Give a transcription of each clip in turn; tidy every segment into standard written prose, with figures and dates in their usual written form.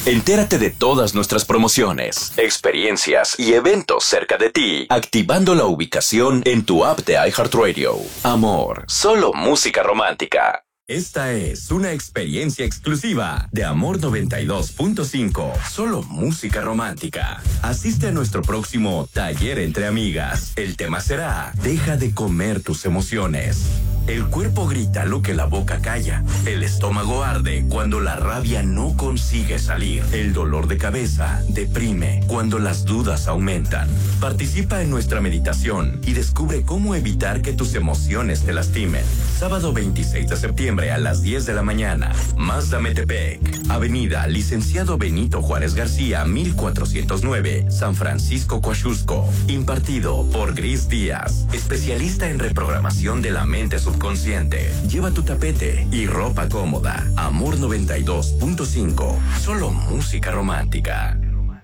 Entérate de todas nuestras promociones, experiencias y eventos cerca de ti, activando la ubicación en tu app de iHeartRadio. Amor, solo música romántica. Esta es una experiencia exclusiva de Amor 92.5, solo música romántica. Asiste a nuestro próximo taller entre amigas. El tema será: deja de comer tus emociones. El cuerpo grita lo que la boca calla. El estómago arde cuando la rabia no consigue salir. El dolor de cabeza deprime cuando las dudas aumentan. Participa en nuestra meditación y descubre cómo evitar que tus emociones te lastimen. Sábado 26 de septiembre a las 10 de la mañana. Mazda Metepec, Avenida Licenciado Benito Juárez García, 1409, San Francisco, Coaxusco. Impartido por Gris Díaz, especialista en reprogramación de la mente subconsciente. Lleva tu tapete y ropa cómoda. Amor 92.5, solo música romántica.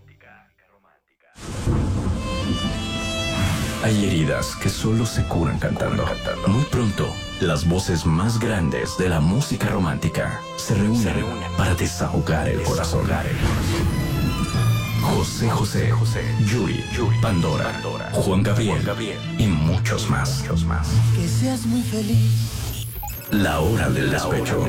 Hay heridas que solo se curan cantando. Muy pronto, las voces más grandes de la música romántica se reúnen para desahogar el corazón. José, Yuri, Pandora, Juan Gabriel y muchos más. Que seas muy feliz. La hora del despecho.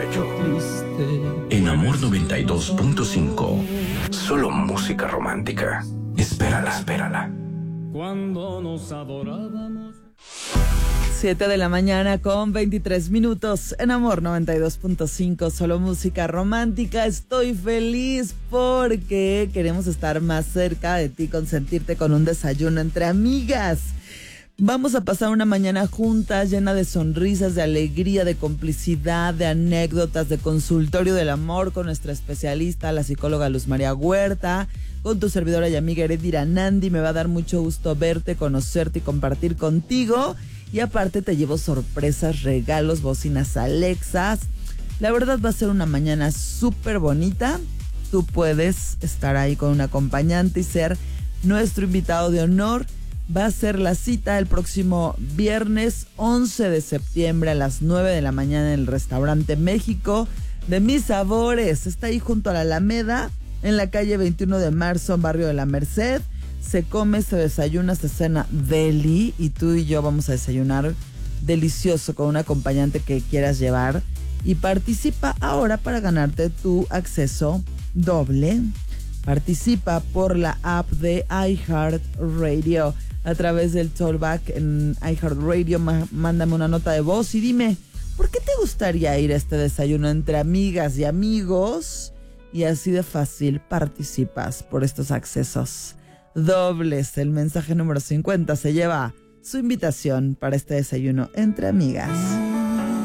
En Amor 92.5, solo música romántica. Espérala. Cuando nos adorábamos. 7 de la mañana con 23 minutos en Amor 92.5, solo música romántica. Estoy feliz porque queremos estar más cerca de ti, consentirte con un desayuno entre amigas. Vamos a pasar una mañana juntas llena de sonrisas, de alegría, de complicidad, de anécdotas, de consultorio del amor con nuestra especialista, la psicóloga Luz María Huerta, con tu servidora y amiga Heredira Nandi. Me va a dar mucho gusto verte, conocerte y compartir contigo. Y aparte te llevo sorpresas, regalos, bocinas Alexas. La verdad va a ser una mañana súper bonita. Tú puedes estar ahí con un acompañante y ser nuestro invitado de honor. Va a ser la cita el próximo viernes 11 de septiembre a las 9 de la mañana en el restaurante México de Mis Sabores. Está ahí junto a la Alameda, en la calle 21 de marzo, en Barrio de la Merced. Se come, se desayuna, se cena deli y tú y yo vamos a desayunar delicioso con un acompañante que quieras llevar. Y participa ahora para ganarte tu acceso doble. Participa por la app de iHeartRadio a través del Tollback en iHeartRadio. Mándame una nota de voz y dime, ¿por qué te gustaría ir a este desayuno entre amigas y amigos? Y así de fácil participas por estos accesos dobles. El mensaje número 50 se lleva su invitación para este desayuno entre amigas.